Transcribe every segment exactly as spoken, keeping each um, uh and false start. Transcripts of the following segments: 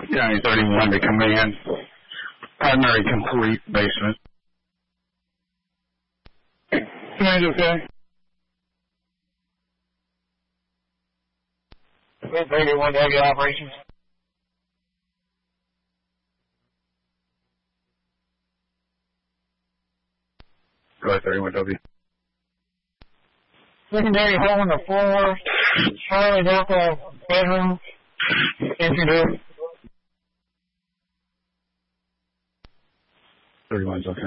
County thirty-one to command. Primary complete, basement. Command okay? thirty-one to heavy operations. Go ahead, thirty-one W. Secondary hole in the floor. Charlie Delta bedroom. Entry door. thirty-one's okay.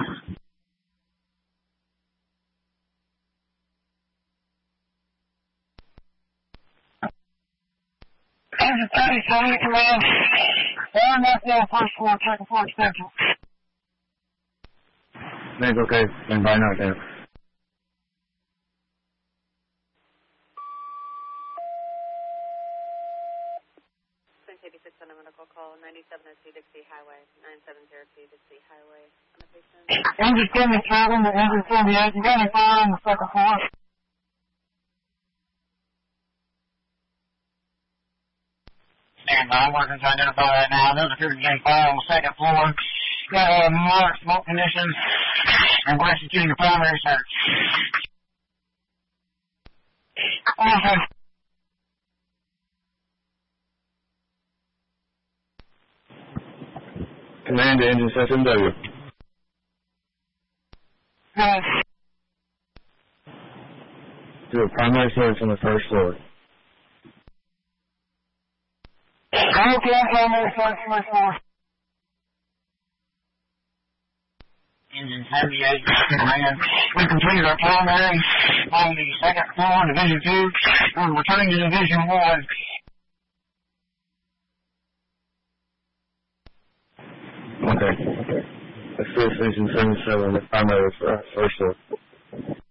Engine thirty, Charlie command. One left down, first floor, second floor extension. Command's okay. Stand by now, Dan. eighty-six on a medical call, ninety-seven oh two Dixie Highway, nine seven zero two Dixie Highway. On the patient. Engine seventy-seven to engine seventy-eight. You got any fire on the second floor? Stand by, I'm working to identify right now. Those appear to be getting fire on the second floor. Got a moderate smoke conditions. I'm executing the primary search. Okay. Command to engine section W. Yes. Do a primary search on the first floor. Okay, primary search, first floor. Engine seventy-eight, command. We completed our primary on the second floor, Division two. We're returning to Division one. Okay. Okay. Let's go to Station seventy-seven, the primary uh, first floor.